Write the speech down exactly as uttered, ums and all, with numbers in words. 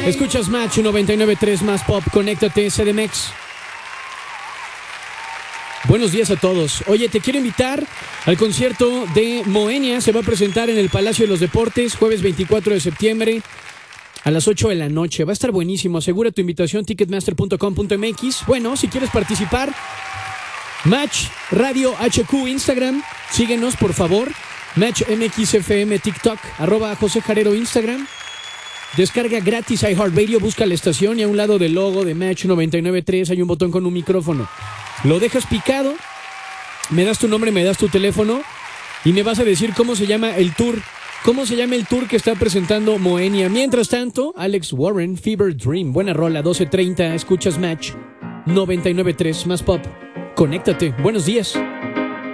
Escuchas Match noventa y nueve punto tres más pop. Conéctate, C D M X. Buenos días a todos. Oye, te quiero invitar al concierto de Moenia. Se va a presentar en el Palacio de los Deportes, jueves veinticuatro de septiembre a las ocho de la noche. Va a estar buenísimo. Asegura tu invitación, ticketmaster punto com punto m x. Bueno, si quieres participar, Match Radio H Q Instagram. Síguenos, por favor. Match M X F M TikTok. Arroba José Jarero Instagram. Descarga gratis iHeartRadio. Busca la estación y a un lado del logo de Match noventa y nueve punto tres hay un botón con un micrófono. Lo dejas picado, me das tu nombre, me das tu teléfono y me vas a decir cómo se llama el tour, cómo se llama el tour que está presentando Moenia. Mientras tanto, Alex Warren, Fever Dream, buena rola, doce treinta, escuchas Match noventa y nueve punto tres más pop. Conéctate, buenos días.